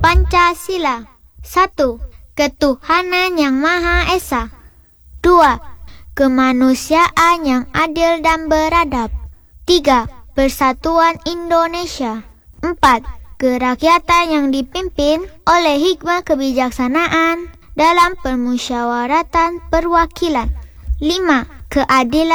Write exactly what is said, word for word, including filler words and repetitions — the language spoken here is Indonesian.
Pancasila. Satu. Ketuhanan yang Maha Esa. Dua. Kemanusiaan yang adil dan beradab. Tiga. Persatuan Indonesia. Empat. Kerakyatan yang dipimpin oleh hikmah kebijaksanaan dalam permusyawaratan perwakilan. Lima. Keadilan